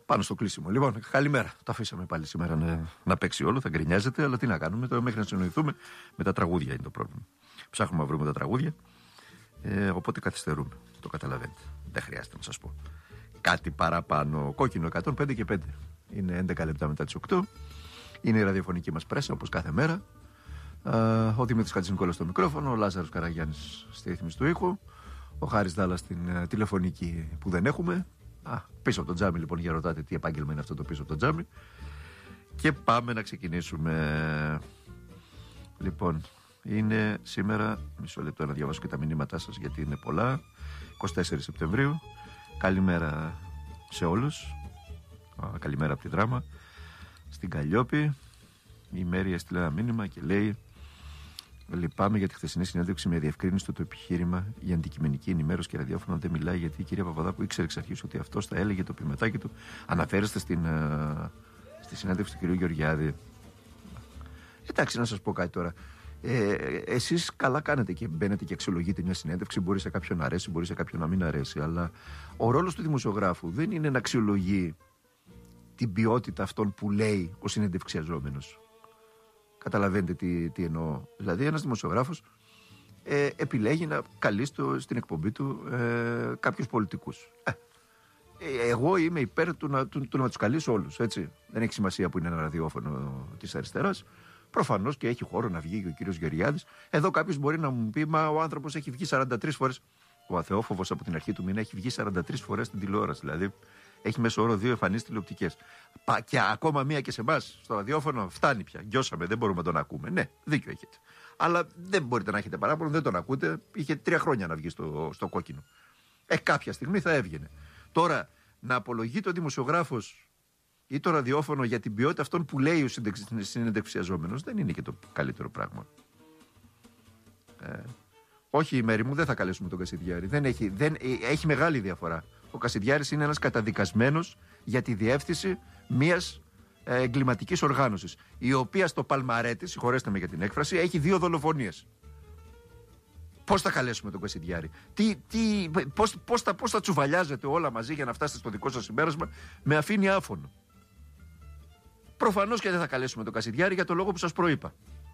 Πάνω στο κλείσιμο. Λοιπόν, καλημέρα. Το αφήσαμε πάλι σήμερα να παίξει όλο, θα γκρινιάζεται, αλλά τι να κάνουμε τώρα μέχρι να συνοηθούμε. Με τα τραγούδια είναι το πρόβλημα. Ψάχνουμε να βρούμε τα τραγούδια, οπότε καθυστερούμε. Το καταλαβαίνετε. Δεν χρειάζεται να σας πω. Κάτι παραπάνω. Κόκκινο 105 και 5. Είναι 11 λεπτά μετά τις 8. Είναι η ραδιοφωνική μας πρέσα, όπως κάθε μέρα. Ο Δημήτρης Χατζηνικόλας στο μικρόφωνο, ο Λάζαρος Καραγιάννης στη ρύθμιση του ήχου, ο Χάρης Δάλλας στην τηλεφωνική που δεν έχουμε. Πίσω από το τζάμι, λοιπόν, για ρωτάτε τι επάγγελμα είναι αυτό το πίσω από το τζάμι. Και πάμε να ξεκινήσουμε. Λοιπόν, είναι σήμερα, μισό λεπτό να διαβάσω και τα μηνύματά σας γιατί είναι πολλά. 24 Σεπτεμβρίου. Καλημέρα σε όλους. Καλημέρα από τη Δράμα. Στην Καλλιόπη η Μέρη έστειλε ένα μήνυμα και λέει: λυπάμαι για τη χθεσινή συνέντευξη με διευκρίνηση το επιχείρημα για αντικειμενική ενημέρωση και ραδιόφωνο δεν μιλάει, γιατί η κυρία Παπαδάκου ήξερε εξ αρχής ότι αυτός θα έλεγε το πηματάκι του. Αναφέρεστε στη συνέντευξη του κυρίου Γεωργιάδη. Εντάξει, να σας πω κάτι τώρα. Εσείς καλά κάνετε και μπαίνετε και αξιολογείτε μια συνέντευξη. Μπορεί σε κάποιον να αρέσει, μπορεί σε κάποιον να μην αρέσει. Αλλά ο ρόλος του δημοσιογράφου δεν είναι να αξιολογεί την ποιότητα αυτών που λέει ο συνεντευξιαζόμενος. Καταλαβαίνετε τι εννοώ. Δηλαδή, ένας δημοσιογράφος επιλέγει να καλεί στην εκπομπή του κάποιους πολιτικούς. Εγώ είμαι υπέρ του να τους καλείς όλους. Έτσι. Δεν έχει σημασία που είναι ένα ραδιόφωνο της αριστεράς. Προφανώς και έχει χώρο να βγει και ο κύριος Γεωργιάδης. Εδώ κάποιος μπορεί να μου πει: μα ο άνθρωπος έχει βγει 43 φορές. Ο αθεόφοβος από την αρχή του μήνα έχει βγει 43 φορές στην τηλεόραση. Δηλαδή, έχει μέσω όρο 2 εμφανίσεις τηλεοπτικές. Και ακόμα μία και σε εμάς στο ραδιόφωνο φτάνει πια. Γκιώσαμε, δεν μπορούμε να τον ακούμε. Ναι, δίκιο έχετε. Αλλά δεν μπορείτε να έχετε παράπονο, δεν τον ακούτε. Είχε 3 χρόνια να βγει στο κόκκινο. Κάποια στιγμή θα έβγαινε. Τώρα, να απολογεί το δημοσιογράφος ή το ραδιόφωνο για την ποιότητα αυτών που λέει ο συνεντευξιαζόμενος δεν είναι και το καλύτερο πράγμα. Όχι, η Μέρη μου, δεν θα καλέσουμε τον Κασιδιάρη. Έχει μεγάλη διαφορά. Ο Κασιδιάρης είναι ένας καταδικασμένος για τη διεύθυνση μιας εγκληματικής οργάνωσης, η οποία στο παλμαρέ της, συγχωρέστε με για την έκφραση, έχει 2 δολοφονίες. Πώς θα καλέσουμε τον Κασιδιάρη? Πώς θα τσουβαλιάζετε όλα μαζί για να φτάσετε στο δικό σας συμπέρασμα? Με αφήνει άφωνο. Προφανώς και δεν θα καλέσουμε τον Κασιδιάρη για το λόγο που σας προείπα.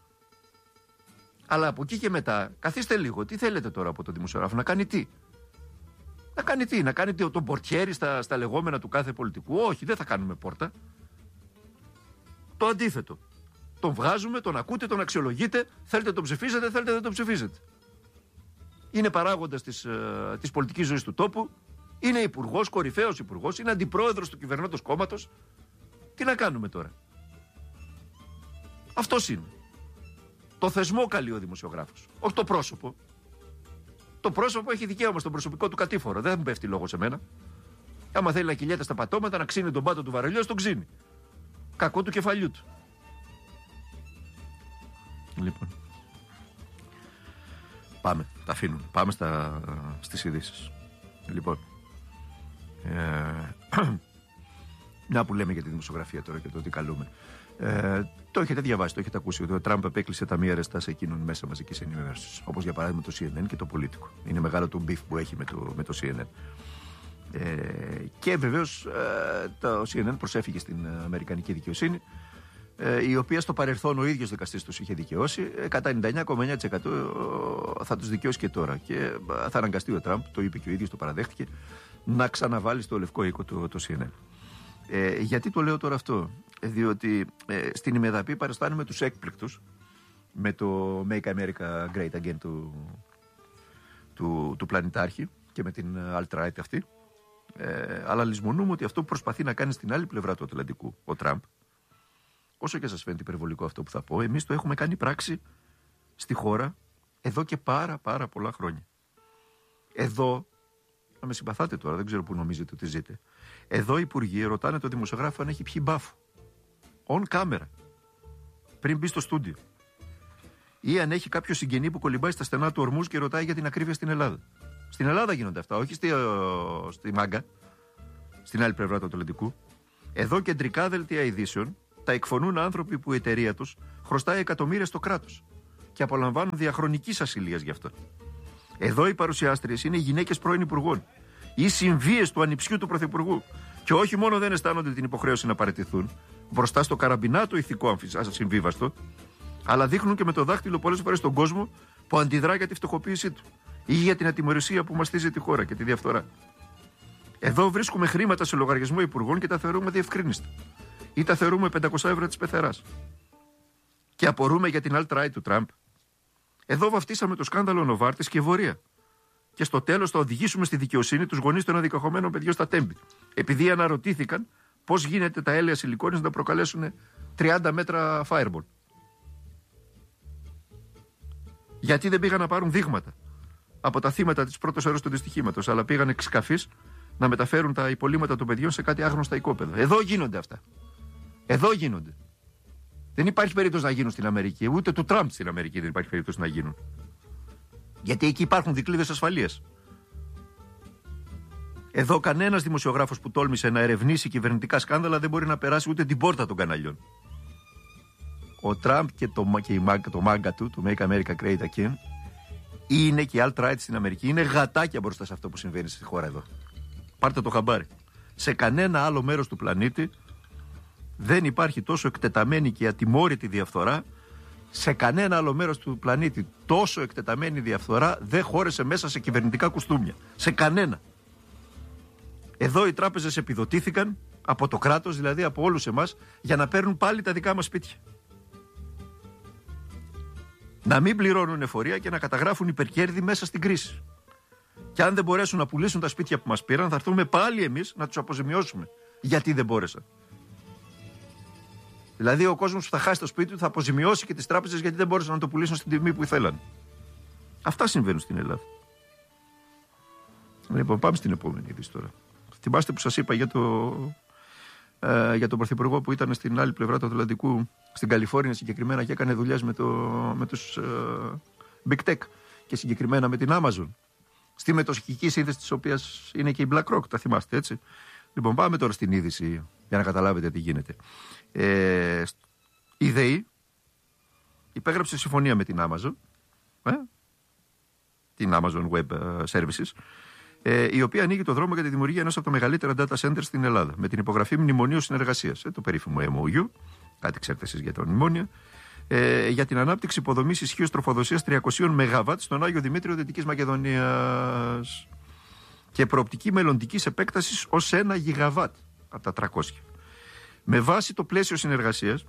Αλλά από εκεί και μετά, καθίστε λίγο. Τι θέλετε τώρα από τον δημοσιογράφο? Να κάνει τι? Να κάνει τον πορτιέρι στα λεγόμενα του κάθε πολιτικού? Όχι, δεν θα κάνουμε πόρτα. Το αντίθετο. Τον βγάζουμε, τον ακούτε, τον αξιολογείτε. Θέλετε τον ψηφίζετε, θέλετε δεν τον ψηφίζετε. Είναι παράγοντας της πολιτικής ζωής του τόπου. Είναι υπουργός, κορυφαίος υπουργός. Είναι αντιπρόεδρος του κυβερνώντος κόμματος. Τι να κάνουμε τώρα? Αυτός είναι. Το θεσμό καλεί ο δημοσιογράφος, όχι το πρόσωπο. Το πρόσωπο έχει δικαίωμα στον προσωπικό του κατήφορο. Δεν μου πέφτει λόγο σε μένα. Άμα θέλει να κυλιέται στα πατώματα, να ξύνει τον πάτο του βαρελιός, τον ξύνει. Κακό του κεφαλιού του. Λοιπόν. Πάμε, τα αφήνουμε. Πάμε στις ειδήσεις. Λοιπόν. Μια που λέμε για τη δημοσιογραφία τώρα και το τι καλούμε. Το έχετε διαβάσει, το έχετε ακούσει ότι ο Τραμπ επέκλεισε τα μη αρεστά σε εκείνον μέσα μαζικής ενημέρωσης. Όπως για παράδειγμα το CNN και το Πολίτικο. Είναι μεγάλο το μπιφ που έχει με το CNN. Και βεβαίως το CNN προσέφηκε στην Αμερικανική δικαιοσύνη, η οποία στο παρελθόν ο ίδιος δικαστής τους είχε δικαιώσει. Κατά 99,9% θα τους δικαιώσει και τώρα. Και θα αναγκαστεί ο Τραμπ, το είπε και ο ίδιος, το παραδέχτηκε, να ξαναβάλει στο λευκό οίκο το CNN. Γιατί το λέω τώρα αυτό? Διότι στην ημεδαπή παριστάνουμε τους έκπληκτους με το Make America Great Again του πλανητάρχη και με την alt-right αυτή, αλλά λησμονούμε ότι αυτό που προσπαθεί να κάνει στην άλλη πλευρά του Ατλαντικού ο Τραμπ, όσο και σας φαίνεται υπερβολικό αυτό που θα πω, εμείς το έχουμε κάνει πράξη στη χώρα εδώ και πάρα πολλά χρόνια. Εδώ, να με συμπαθάτε τώρα, δεν ξέρω που νομίζετε ότι ζείτε, εδώ οι υπουργοί ρωτάνε τον δημοσιογράφο αν έχει πιει μπάφο on camera πριν μπει στο στούντιο, ή αν έχει κάποιο συγγενή που κολυμπάει στα στενά του ορμούς και ρωτάει για την ακρίβεια στην Ελλάδα. Στην Ελλάδα γίνονται αυτά, όχι στη Μάγκα, στην άλλη πλευρά του Ατλαντικού. Εδώ κεντρικά δελτία ειδήσεων τα εκφωνούν άνθρωποι που η εταιρεία τους χρωστάει εκατομμύρια στο κράτος και απολαμβάνουν διαχρονικής ασυλίας γι' αυτό. Εδώ οι παρουσιάστριες είναι γυναίκες πρώην υπουργών ή συμβίες του ανιψιού του πρωθυπουργού Και όχι μόνο δεν αισθάνονται την υποχρέωση να παραιτηθούν μπροστά στο καραμπινάτο ηθικό ασυμβίβαστο, αλλά δείχνουν και με το δάχτυλο πολλές φορές τον κόσμο που αντιδρά για τη φτωχοποίησή του ή για την ατιμωρησία που μαστίζει τη χώρα και τη διαφθορά. Εδώ βρίσκουμε χρήματα σε λογαριασμό υπουργών και τα θεωρούμε διευκρίνιστα. Ή τα θεωρούμε 500 ευρώ της πεθεράς. Και απορούμε για την alt-right του Τραμπ. Εδώ βαφτίσαμε το σκάνδαλο Νοβάρτης και Βορεία. Και στο τέλος θα οδηγήσουμε στη δικαιοσύνη τους γονείς των αδικαχωμένων παιδιών στα Τέμπη. Επειδή αναρωτήθηκαν πώς γίνεται τα έλαια σιλικόνης να προκαλέσουν 30 μέτρα fireball. Γιατί δεν πήγαν να πάρουν δείγματα από τα θύματα της πρώτης ώρας του δυστυχήματος, αλλά πήγαν εξ καφής να μεταφέρουν τα υπολείμματα των παιδιών σε κάτι άγνωστα οικόπεδα. Εδώ γίνονται αυτά. Εδώ γίνονται. Δεν υπάρχει περίπτωση να γίνουν στην Αμερική. Ούτε του Τραμπ στην Αμερική δεν υπάρχει περίπτωση να γίνουν. Γιατί εκεί υπάρχουν δικλείδες ασφαλείας. Εδώ κανένας δημοσιογράφος που τόλμησε να ερευνήσει κυβερνητικά σκάνδαλα δεν μπορεί να περάσει ούτε την πόρτα των καναλιών. Ο Τραμπ και το μάγκα του, το Make America Great Again, είναι και η alt-right στην Αμερική. Είναι γατάκια μπροστά σε αυτό που συμβαίνει στη χώρα εδώ. Πάρτε το χαμπάρι. Σε κανένα άλλο μέρος του πλανήτη δεν υπάρχει τόσο εκτεταμένη και ατιμόρυτη διαφθορά. Σε κανένα άλλο μέρος του πλανήτη τόσο εκτεταμένη διαφθορά δεν χώρεσε μέσα σε κυβερνητικά κουστούμια. Σε κανένα. Εδώ οι τράπεζες επιδοτήθηκαν από το κράτος, δηλαδή από όλους εμάς, για να παίρνουν πάλι τα δικά μας σπίτια. Να μην πληρώνουν εφορία και να καταγράφουν υπερκέρδη μέσα στην κρίση. Και αν δεν μπορέσουν να πουλήσουν τα σπίτια που μας πήραν, θα έρθουμε πάλι εμείς να τους αποζημιώσουμε. Γιατί δεν μπόρεσαν. Δηλαδή ο κόσμος που θα χάσει το σπίτι του θα αποζημιώσει και τις τράπεζες γιατί δεν μπόρεσαν να το πουλήσουν στην τιμή που ήθελαν. Αυτά συμβαίνουν στην Ελλάδα. Λοιπόν, πάμε στην επόμενη είδηση τώρα. Θυμάστε που σας είπα για τον Πρωθυπουργό που ήταν στην άλλη πλευρά του Ατλαντικού, στην Καλιφόρνια συγκεκριμένα, και έκανε δουλειές με τους Big Tech και συγκεκριμένα με την Amazon. Στη μετοχική σύνδεση της οποίας είναι και η BlackRock, τα θυμάστε έτσι. Λοιπόν, πάμε τώρα στην είδηση για να καταλάβετε τι γίνεται. Η ΔΕΗ υπέγραψε συμφωνία με την Amazon, την Amazon Web Services, η οποία ανοίγει το δρόμο για τη δημιουργία ενός από τα μεγαλύτερα data centers στην Ελλάδα, με την υπογραφή μνημονίου συνεργασίας, το περίφημο MOU, κάτι ξέρετε εσείς για τα μνημόνια, για την ανάπτυξη υποδομής ισχύως τροφοδοσίας 300 ΜΒ στον Άγιο Δημήτριο Δυτικής Μακεδονίας και προοπτική μελλοντικής επέκτασης ως 1 GW από τα 300. Με βάση το πλαίσιο συνεργασίας,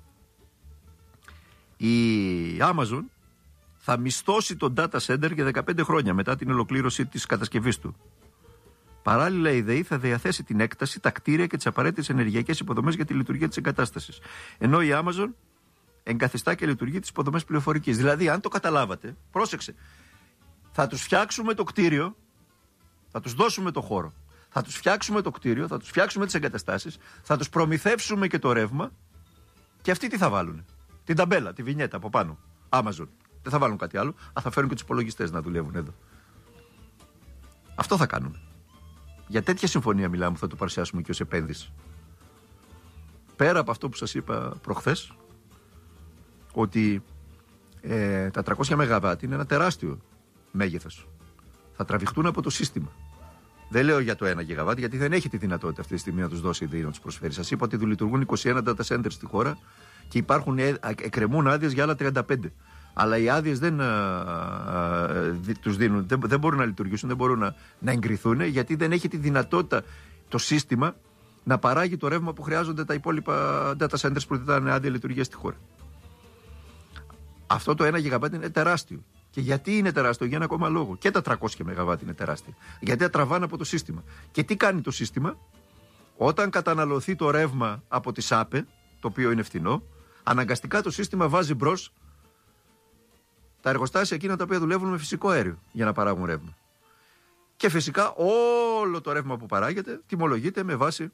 η Amazon θα μισθώσει το data center για 15 χρόνια μετά την ολοκλήρωση της κατασκευής του. Παράλληλα, η ΔΕΗ θα διαθέσει την έκταση, τα κτίρια και τις απαραίτητες ενεργειακές υποδομές για τη λειτουργία της εγκατάστασης. Ενώ η Amazon εγκαθιστά και λειτουργεί τις υποδομές πληροφορικής. Δηλαδή, αν το καταλάβατε, πρόσεξε, θα τους φτιάξουμε το κτίριο, θα τους δώσουμε το χώρο, θα τους φτιάξουμε το κτίριο, θα τους φτιάξουμε τις εγκαταστάσεις, θα τους προμηθεύσουμε και το ρεύμα και αυτοί τι θα βάλουν? Την ταμπέλα, τη βινιέτα από πάνω. Amazon. Δεν θα βάλουν κάτι άλλο, αλλά θα φέρουν και τους υπολογιστές να δουλεύουν εδώ. Αυτό θα κάνουμε. Για τέτοια συμφωνία μιλάμε που θα το παρουσιάσουμε και ως επένδυση. Πέρα από αυτό που σας είπα προχθές, ότι τα 300 ΜΒ είναι ένα τεράστιο μέγεθος. Θα τραβηχτούν από το σύστημα. Δεν λέω για το 1 GW, γιατί δεν έχει τη δυνατότητα αυτή τη στιγμή να τους δώσει η ΔΕΗ να τους προσφέρει. Σας είπα ότι λειτουργούν 21 data centers στη χώρα και εκκρεμούν άδειες για άλλα 35. Αλλά οι άδειες δεν τους δίνουν, δεν μπορούν να λειτουργήσουν, δεν μπορούν να εγκριθούν, γιατί δεν έχει τη δυνατότητα το σύστημα να παράγει το ρεύμα που χρειάζονται τα υπόλοιπα data centers που δεν ήταν άδεια λειτουργία στη χώρα. Αυτό το 1 GW είναι τεράστιο. Και γιατί είναι τεράστιο? Για ένα ακόμα λόγο. Και τα 300 ΜΒ είναι τεράστια. Γιατί τα τραβάνε από το σύστημα. Και τι κάνει το σύστημα? Όταν καταναλωθεί το ρεύμα από τη ΣΑΠΕ, το οποίο είναι φθηνό, αναγκαστικά το σύστημα βάζει μπρος τα εργοστάσια εκείνα τα οποία δουλεύουν με φυσικό αέριο για να παράγουν ρεύμα. Και φυσικά όλο το ρεύμα που παράγεται τιμολογείται με βάση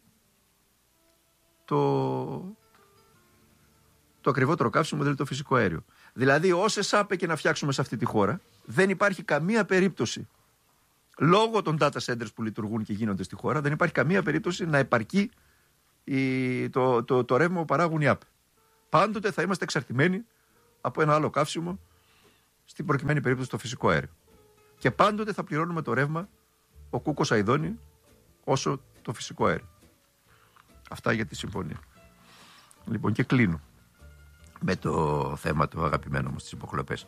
το ακριβότερο καύσιμο, δηλαδή το φυσικό αέριο. Δηλαδή, όσες άπε και να φτιάξουμε σε αυτή τη χώρα, δεν υπάρχει καμία περίπτωση, λόγω των data centers που λειτουργούν και γίνονται στη χώρα, δεν υπάρχει καμία περίπτωση να επαρκεί το ρεύμα που παράγουν οι άπε. Πάντοτε θα είμαστε εξαρτημένοι από ένα άλλο καύσιμο, στην προκειμένη περίπτωση το φυσικό αέριο. Και πάντοτε θα πληρώνουμε το ρεύμα ο κούκος αηδώνει όσο το φυσικό αέριο. Αυτά για τη συμφωνία. Λοιπόν, και κλείνω με το θέμα το αγαπημένο μου στις υποκλοπές.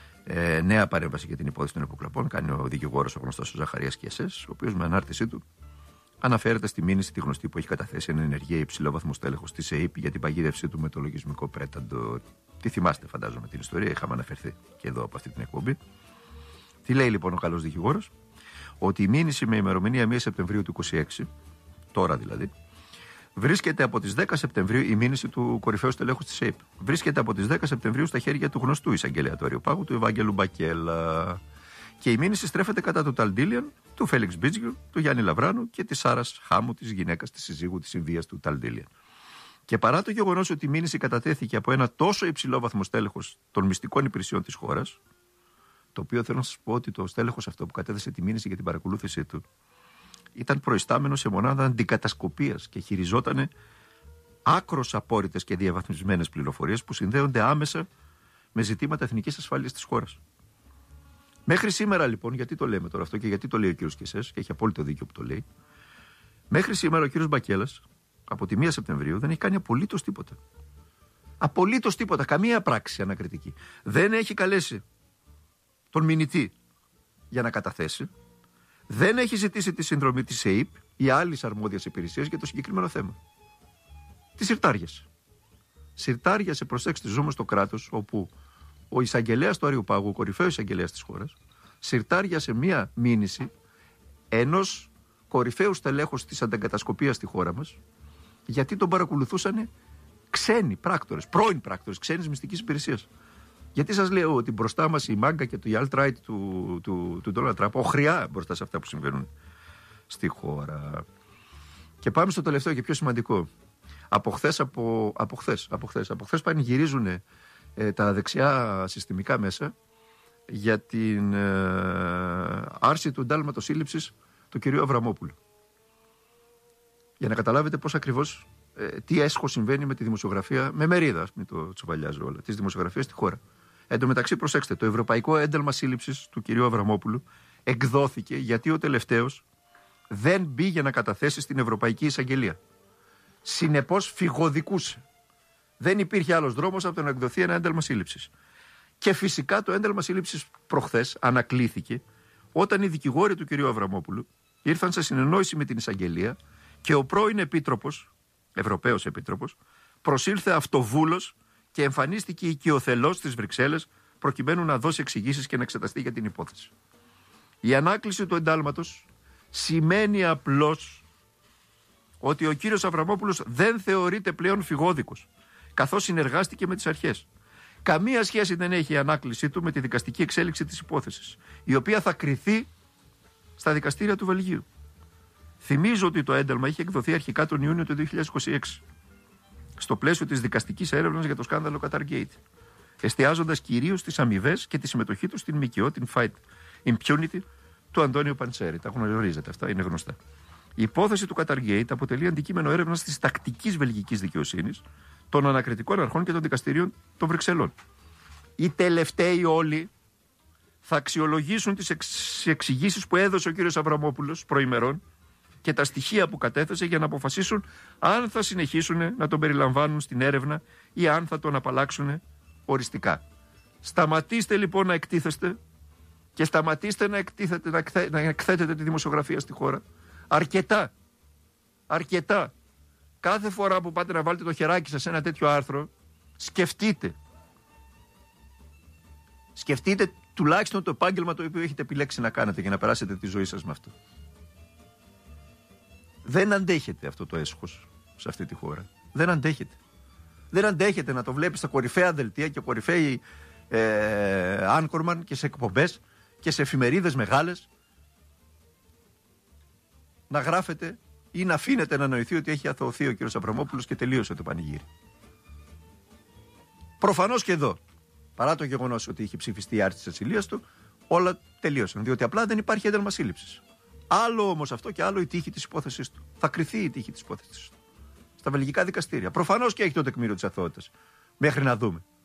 Νέα παρέμβαση για την υπόθεση των υποκλοπών κάνει ο δικηγόρος ο γνωστός ο Ζαχαρίας Κιασές, ο οποίος με ανάρτησή του αναφέρεται στη μήνυση τη γνωστή που έχει καταθέσει ένα ενεργεία υψηλόβαθμος τέλεχος της ΕΕΠ για την παγίδευσή του με το λογισμικό πρέταντο. Τι θυμάστε, φαντάζομαι την ιστορία, είχαμε αναφερθεί και εδώ από αυτή την εκπομπή. Τι λέει λοιπόν ο καλός δικηγόρος? Ότι η μήνυση με ημερομηνία 1 Σεπτεμβρίου του 26, τώρα δηλαδή, βρίσκεται από τις 10 Σεπτεμβρίου, η μήνυση του κορυφαίου στελέχους της ΕΕΠ, βρίσκεται από τις 10 Σεπτεμβρίου στα χέρια του γνωστού εισαγγελέα του Αριοπάγου, του Ευάγγελου Μπακέλα. Και η μήνυση στρέφεται κατά του Ταλντίλιαν, του Φέλιξ Μπίτζιου, του Γιάννη Λαβράνου και της Σάρας Χάμου, της γυναίκας της συζύγου της Ινδίας του Ταλντίλιαν. Και παρά το γεγονός ότι η μήνυση κατατέθηκε από ένα τόσο υψηλόβαθμο στέλεχος των μυστικών υπηρεσιών της χώρας, το οποίο θέλω να σας πω ότι το στέλεχος αυτό που κατέθεσε τη μήνυση για την παρακολούθησή του ήταν προϊστάμενο σε μονάδα αντικατασκοπίας και χειριζότανε άκρως απόρριτες και διαβαθμισμένες πληροφορίες που συνδέονται άμεσα με ζητήματα εθνικής ασφάλειας της χώρας. Μέχρι σήμερα λοιπόν, γιατί το λέμε τώρα αυτό και γιατί το λέει ο κύριος Κιασές, και έχει απόλυτο δίκιο που το λέει, μέχρι σήμερα ο κύριος Μπακέλας από τη 1 Σεπτεμβρίου δεν έχει κάνει απολύτως τίποτα. Απολύτως τίποτα, καμία πράξη ανακριτική. Δεν έχει καλέσει τον μηνυτή για να καταθέσει, δεν έχει ζητήσει τη συνδρομή της ΕΕΠ ή άλλης αρμόδιας υπηρεσίας για το συγκεκριμένο θέμα. Τι συρτάριασε. Συρτάριασε, προσέξτε, ζούμε στο κράτος όπου ο εισαγγελέας του Αριοπάγου, ο κορυφαίος εισαγγελέας της χώρας, συρτάριασε μία μήνυση ενός κορυφαίου στελέχους της αντικατασκοπίας στη χώρα μας, γιατί τον παρακολουθούσαν ξένοι πράκτορες, πρώην πράκτορες ξένης μυστικής υπηρεσίας. Γιατί σας λέω ότι μπροστά μας η μάγκα και το alt-right του Donald Trump, οχριά μπροστά σε αυτά που συμβαίνουν στη χώρα. Και πάμε στο τελευταίο και πιο σημαντικό. Από χθες πανηγυρίζουν τα δεξιά συστημικά μέσα για την άρση του εντάλματος σύλληψης του κυρίου Αβραμόπουλου. Για να καταλάβετε πώς ακριβώς, τι έσχος συμβαίνει με τη δημοσιογραφία, με μερίδα, μην το τσουβαλιάζω όλα, της δημοσιογραφίας στη χώρα. Εν τω μεταξύ, προσέξτε, το ευρωπαϊκό ένταλμα σύλληψης του κυρίου Αβραμόπουλου εκδόθηκε γιατί ο τελευταίος δεν πήγε να καταθέσει στην Ευρωπαϊκή Εισαγγελία. Συνεπώς φυγοδικούσε. Δεν υπήρχε άλλος δρόμος από το να εκδοθεί ένα ένταλμα σύλληψης. Και φυσικά το ένταλμα σύλληψης προχθές ανακλήθηκε όταν οι δικηγόροι του κυρίου Αβραμόπουλου ήρθαν σε συνεννόηση με την Εισαγγελία και ο πρώην Επίτροπος, Ευρωπαίος Επίτροπος, προσήλθε αυτοβούλος και εμφανίστηκε οικειοθελώς στις Βρυξέλλες προκειμένου να δώσει εξηγήσεις και να εξεταστεί για την υπόθεση. Η ανάκληση του εντάλματος σημαίνει απλώς ότι ο κύριος Αβραμόπουλος δεν θεωρείται πλέον φυγόδικος, καθώς συνεργάστηκε με τις αρχές. Καμία σχέση δεν έχει η ανάκλησή του με τη δικαστική εξέλιξη της υπόθεσης, η οποία θα κριθεί στα δικαστήρια του Βελγίου. Θυμίζω ότι το ένταλμα είχε εκδοθεί αρχικά τον Ιούνιο του 2026, στο πλαίσιο της δικαστικής έρευνας για το σκάνδαλο Qatargate, εστιάζοντας κυρίως στις αμοιβές και τη συμμετοχή του στην ΜΚΟ, την Fight Impunity του Αντώνιο Παντσέρη. Τα γνωρίζετε αυτά, είναι γνωστά. Η υπόθεση του Qatargate αποτελεί αντικείμενο έρευνας της τακτικής βελγικής δικαιοσύνης, των ανακριτικών αρχών και των δικαστηρίων των Βρυξελών. Οι τελευταίοι όλοι θα αξιολογήσουν τις εξηγήσεις που έδωσε ο κύριος Αβραμόπουλος προημερών και τα στοιχεία που κατέθεσε για να αποφασίσουν αν θα συνεχίσουν να τον περιλαμβάνουν στην έρευνα ή αν θα τον απαλλάξουν οριστικά. Σταματήστε λοιπόν να εκτίθεστε και σταματήστε να εκθέτετε τη δημοσιογραφία στη χώρα. Αρκετά. Αρκετά. Κάθε φορά που πάτε να βάλετε το χεράκι σας σε ένα τέτοιο άρθρο, σκεφτείτε. Σκεφτείτε τουλάχιστον το επάγγελμα το οποίο έχετε επιλέξει να κάνετε για να περάσετε τη ζωή σας με αυτό. Δεν αντέχετε αυτό το έσχος σε αυτή τη χώρα. Δεν αντέχετε. Δεν αντέχετε να το βλέπεις στα κορυφαία δελτία και κορυφαίοι Anchorman και σε εκπομπές και σε εφημερίδες μεγάλες να γράφετε ή να αφήνετε να νοηθεί ότι έχει αθωωωθεί ο κύριος Αβραμόπουλος και τελείωσε το πανηγύρι. Προφανώς και εδώ, παρά το γεγονός ότι είχε ψηφιστεί η άρση της ασυλίας του, όλα τελείωσαν. Διότι απλά δεν υπάρχει ένταλμα σύλληψης. Άλλο όμως αυτό και άλλο η τύχη της υπόθεσής του. Θα κριθεί η τύχη της υπόθεσής του στα βελγικά δικαστήρια. Προφανώς και έχει το τεκμήριο της αθωότητας. Μέχρι να δούμε.